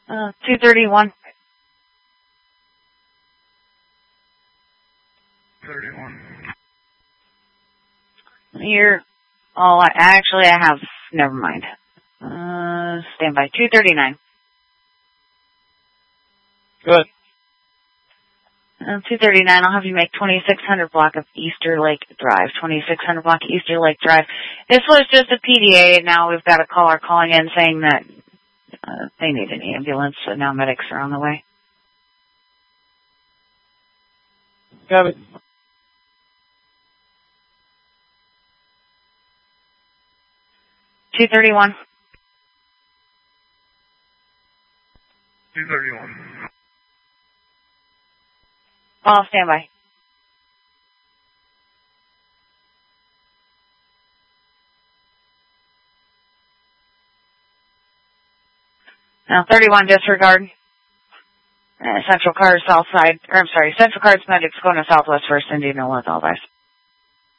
231. 31. You're all, actually I have, never mind. Stand by. 239. Good. 239, I'll have you make 2600 block of Easter Lake Drive. 2600 block of Easter Lake Drive. This was just a PDA, and now we've got a caller calling in saying that they need an ambulance, so now medics are on the way. Got it. $231. 231. I'll stand by. Now 31 disregard. Central Cars South Side, or I'm sorry, Central Cars Medics going to Southwest First Indianola with all guys.